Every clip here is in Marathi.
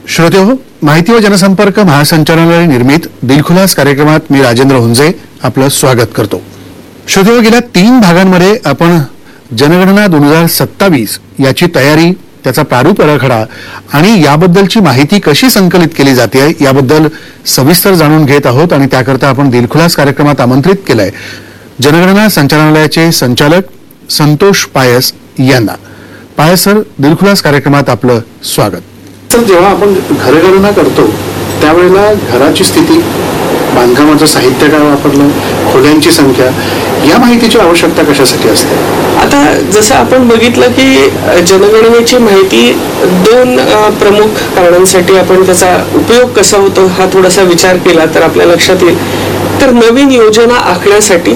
श्रोतेहो, माहिती व जनसंपर्क महासंचालनालय निर्मित दिलखुलास कार्यक्रमात मी राजेंद्र हुंजे आपलं स्वागत करतो. श्रोतेहो, गेल्या 3 भागांमध्ये आपण जनगणना 2027 याची तयारी, त्याचा प्रारूप आराखडा आणि याबद्दलची माहिती कशी संकलित केली जाते याबद्दल सविस्तर जाणून घेत आहोत. आणि त्याकरता आपण दिलखुलास कार्यक्रमात आमंत्रित केलंय जनगणना संचालनालयाचे संचालक संतोष पायस यांना. पायस सर, दिलखुलास कार्यक्रमात आपलं स्वागत. तर जेव्हा आपण घरगणना करतो त्यावेळेला घराची स्थिती, बांधकामाचं साहित्य काय वापरलं, खोल्यांची संख्या, या माहितीची आवश्यकता कशासाठी असते? आता जसं आपण बघितलं की जनगणनेची माहिती 2 प्रमुख कारणांसाठी आपण त्याचा उपयोग कसा होतो हा थोडासा विचार केला तर आपल्या लक्षात येईल. तर नवीन योजना आखण्यासाठी,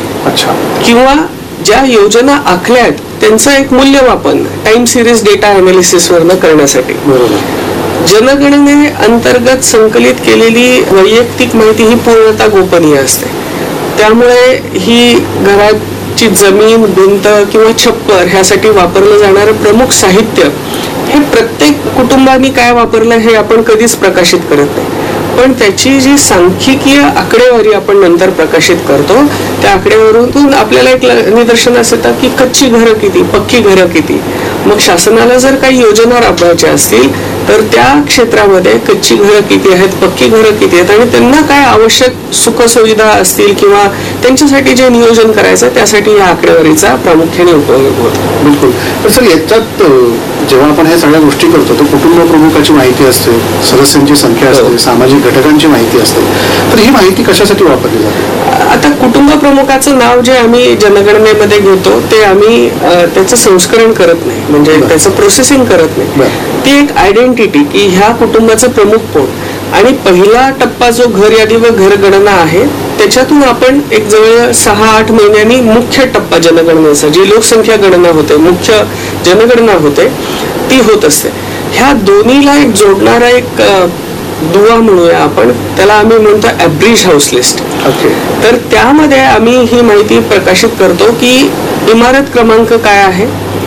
किंवा ज्या योजना आखल्या आहेत त्यांचं एक मूल्यमापन टाइम सिरीज डेटा अनालिसिस वरनं करण्यासाठी. बरोबर. जनगणने अंतर्गत संकलित केलेली वैयक्तिक माहिती ही पूर्णतः गोपनीय असते. त्यामुळे ही घराची जमीन, भिंत किंवा छप्पर ह्यासाठी वापरलं जाणारं प्रमुख साहित्य हे प्रत्येक कुटुंबाने काय वापरलं हे आपण कधीच प्रकाशित करत नाही. पण त्याची जी सांख्यिकीय आकडेवारी आपण नंतर प्रकाशित करतो, त्या आकडेवारीतून आपल्याला एक निदर्शनास येतं की कच्ची घरं किती, पक्की घरं किती. मग शासनाला जर काही योजना राबवायच्या असतील तर त्या क्षेत्रामध्ये कच्ची घरं किती आहेत, पक्की घरं किती आहेत आणि त्यांना काय आवश्यक सुखसुविधा असतील किंवा त्यांच्यासाठी जे नियोजन करायचं त्यासाठी या आकडेवारीचा प्रामुख्याने उपयोग होतो. बिलकुल. तर सर, याच्यात जेव्हा आपण ह्या सगळ्या गोष्टी करतो तर कुटुंब प्रमुखाची माहिती असते, सदस्यांची संख्या असते, सामाजिक घटकांची माहिती असते. तर ही माहिती कशासाठी वापरली जाते? आता कुटुंब प्रमुखाचं नाव जे आम्ही जनगणनेमध्ये घेतो ते आम्ही त्याचं संस्करण करत नाही, म्हणजे त्याचं प्रोसेसिंग करत नाही. ती एक आयडेंटिटी की ह्या कुटुंबाचं प्रमुख कोण, आणि पहिला टप्पा जो घर यादी व घर गणना आहे त्याच्यातून आपण एक जवळ 6-8 महिन्यांनी मुख्य टप्पा जनगणनेचा, जी लोकसंख्या गणना होते, मुख्य जनगणना होते, ती होत असते. ह्या दोन्हीला एक जोडणारा एक दुवा म्हणूया आपण, त्याला आम्ही म्हणतो ॲव्हरेज हाऊस लिस्ट. तर त्यामध्ये आम्ही ही माहिती प्रकाशित करतो की इमारत क्रमांक काय आहे,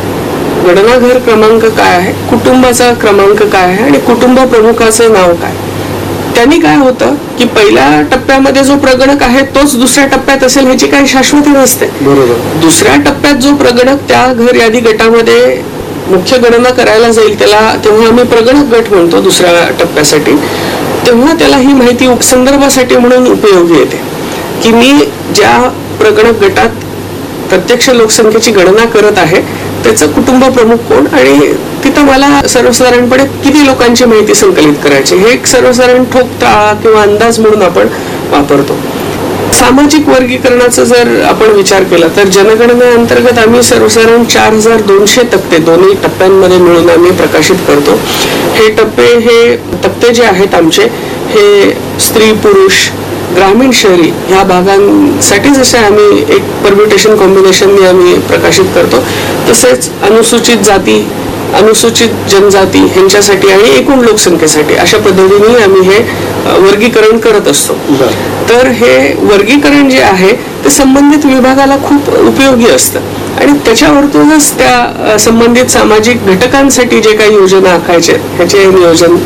गणनाघर क्रमांक काय आहे, कुटुंबाचा क्रमांक काय आहे आणि कुटुंब प्रमुखाचं नाव काय. त्यांनी काय होतं की पहिल्या टप्प्यामध्ये जो प्रगणक आहे तोच दुसऱ्या टप्प्यात असेल ह्याची काही शाश्वती नसते. बरोबर. दुसऱ्या टप्प्यात जो प्रगणक त्या घर यादी गटामध्ये मुख्य गणना करायला जाईल त्याला, तेव्हा आम्ही प्रगणक गट म्हणतो दुसऱ्या टप्प्यासाठी, तेव्हा त्याला ही माहिती उपसंदर्भासाठी म्हणून उपयोगी येते की मी ज्या प्रगणक गटात प्रत्यक्ष लोकसंख्येची गणना करत आहे त्याचं कुटुंब प्रमुख कोण आणि तिथं मला सर्वसाधारणपणे किती लोकांची माहिती संकलित करायची, हे एक सर्वसाधारण ठोक ताळा किंवा अंदाज म्हणून आपण वापरतो. सामाजिक वर्गीकरणाचा जर आपण विचार केला तर जनगणनेअंतर्गत आम्ही सर्वसाधारण 4200 तक्ते दोन्ही टप्प्यांमध्ये मिळून आम्ही प्रकाशित करतो. हे टप्पे, हे तक्ते जे आहेत आमचे, हे स्त्री पुरुष, ग्रामीण शहरी ह्या भागांसाठी जसे आम्ही एक परम्युटेशन कॉम्बिनेशनने आम्ही प्रकाशित करतो, तसेच अनुसूचित जाती, अनुसूचित जनजाती ह्यांच्यासाठी आणि एकूण लोकसंख्येसाठी अशा पद्धतीने आम्ही हे वर्गीकरण करत असतो. तर हे वर्गीकरण जे आहे ते संबंधित विभागाला खूप उपयोगी असतं आणि त्याच्यावरतूनच त्या संबंधित सामाजिक घटकांसाठी जे काही योजना आखायचे ह्याचे नियोजन